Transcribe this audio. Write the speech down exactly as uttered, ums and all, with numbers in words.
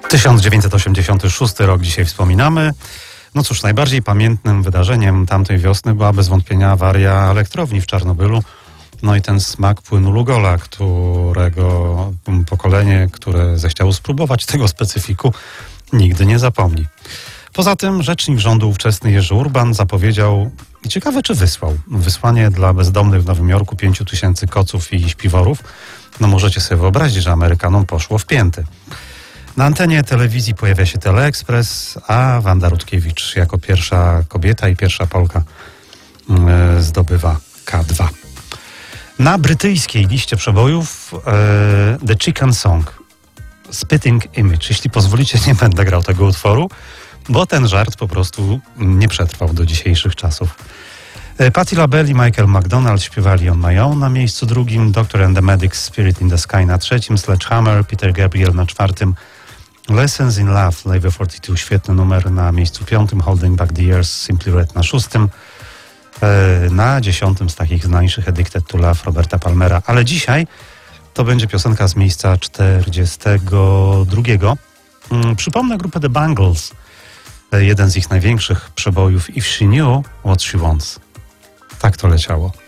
tysiąc dziewięćset osiemdziesiąty szósty rok dzisiaj wspominamy. No cóż, najbardziej pamiętnym wydarzeniem tamtej wiosny była bez wątpienia awaria elektrowni w Czarnobylu. No i ten smak płynu Lugola, którego pokolenie, które zechciało spróbować tego specyfiku, nigdy nie zapomni. Poza tym rzecznik rządu ówczesny Jerzy Urban zapowiedział, i ciekawe czy wysłał, wysłanie dla bezdomnych w Nowym Jorku pięciu tysięcy koców i śpiworów. No możecie sobie wyobrazić, że Amerykanom poszło w pięty. Na antenie telewizji pojawia się Teleexpress, a Wanda Rutkiewicz jako pierwsza kobieta i pierwsza Polka yy, zdobywa K dwa. Na brytyjskiej liście przebojów yy, The Chicken Song, Spitting Image. Jeśli pozwolicie, nie będę grał tego utworu, bo ten żart po prostu nie przetrwał do dzisiejszych czasów. Patti LaBelle i Michael McDonald śpiewali On My Own na miejscu drugim, Doctor and the Medics Spirit in the Sky na trzecim, Sledgehammer, Peter Gabriel na czwartym, Lessons in Love, Live czterdzieści dwa, świetny numer na miejscu piątym, Holding Back the Years, Simply Red na szóstym, na dziesiątym z takich znaniejszych Addicted to Love Roberta Palmera. Ale dzisiaj to będzie piosenka z miejsca czterdziestego drugiego. Przypomnę grupę The Bangles, jeden z ich największych przebojów, If She Knew What She Wants. Tak to leciało.